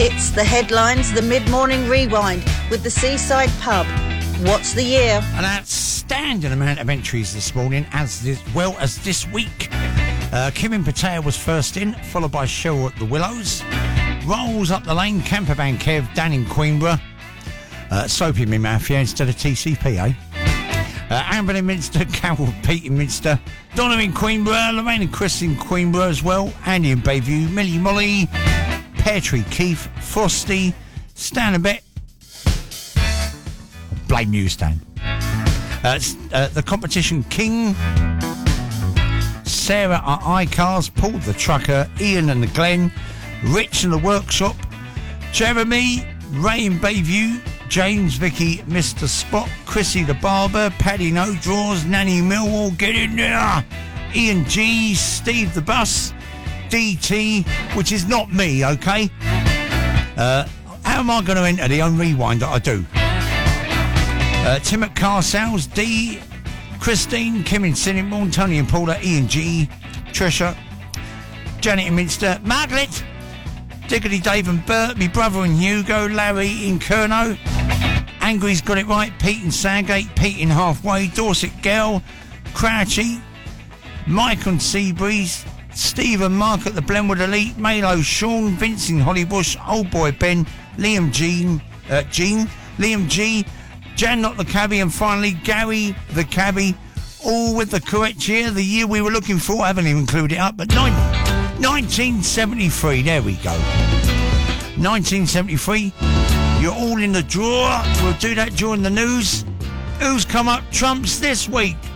It's the headlines, the mid-morning rewind with the Seaside Pub. What's the year? An outstanding amount of entries this morning, as well as this week. Kimin Pattaya was first in, followed by Cheryl at the Willows. Rolls up the lane, Campervan Kev, Dan in Queenborough. Soapy Me Mafia instead of TCP, eh? Amber in Minster, Carol Pete in Minster, Donna in Queenborough, Lorraine and Chris in Queenborough as well, Andy in Bayview, Millie Molly, Pear Tree Keith, Frosty, Stan a bit. Blame you, Stan. The competition king, Sarah at iCars, Paul the trucker, Ian and the Glen, Rich in the workshop, Jeremy, Ray in Bayview, James, Vicky, Mr. Spot, Chrissy the barber, Paddy No Draws, Nanny Millwall, get in there, Ian G, Steve the bus, DT, which is not me, okay? How am I going to enter the own rewind that I do? Tim at Car Sales, D, Christine, Kim in Cinnamon, Tony and Paula, Ian G, Trisha, Janet in Minster, Margaret, Diggity Dave and Bert, me brother and Hugo, Larry in Kerno, Angry's got it right, Pete in Sandgate, Pete in Halfway, Dorset Girl, Crouchy, Mike on Seabreeze, Steve and Mark at the Blenwood Elite, Malo, Sean, Vince in Hollybush, Old Boy Ben, Liam Jean, Liam G, Jan not the cabbie, and finally Gary the cabbie, all with the correct year, the year we were looking for. I haven't even included it up, but 1973, there we go. 1973, you're all in the drawer. We'll do that during the news. Who's come up trumps this week?